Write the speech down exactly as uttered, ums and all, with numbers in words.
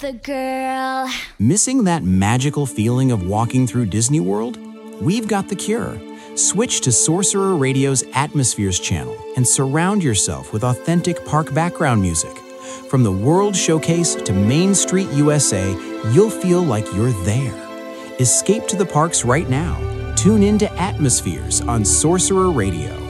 the girl. Missing that magical feeling of walking through Disney World? We've got the cure. Switch to Sorcerer Radio's Atmospheres channel and surround yourself with authentic park background music. From the World Showcase to Main Street U S A, you'll feel like you're there. Escape to the parks right now. Tune in to Atmospheres on Sorcerer Radio.